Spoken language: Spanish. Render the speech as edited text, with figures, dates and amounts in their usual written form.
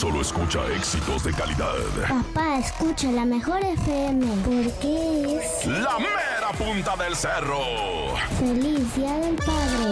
solo escucha éxitos de calidad. Papá, escucha la mejor FM porque es La mera punta del cerro. Feliz Día del Padre.